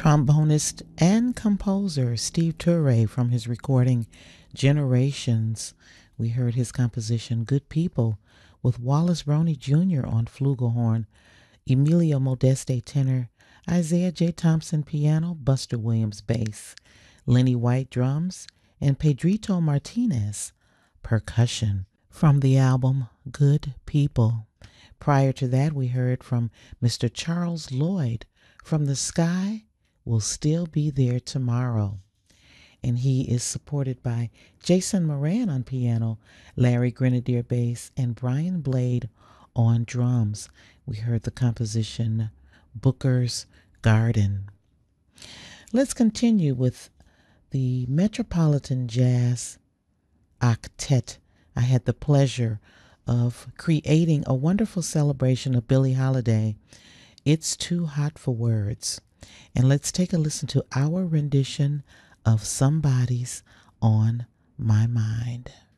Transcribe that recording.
Trombonist and composer Steve Turre from his recording Generations. We heard his composition Good People with Wallace Roney Jr. on flugelhorn, Emilio Modeste tenor, Isaiah J. Thompson piano, Buster Williams bass, Lenny White drums, and Pedrito Martinez percussion from the album Good People. Prior to that, we heard from Mr. Charles Lloyd from The Sky Will Still Be There Tomorrow. And he is supported by Jason Moran on piano, Larry Grenadier bass, and Brian Blade on drums. We heard the composition Booker's Garden. Let's continue with the Metropolitan Jazz Octet. I had the pleasure of creating a wonderful celebration of Billie Holiday. It's Too Hot for Words. And let's take a listen to our rendition of Somebody's on My Mind.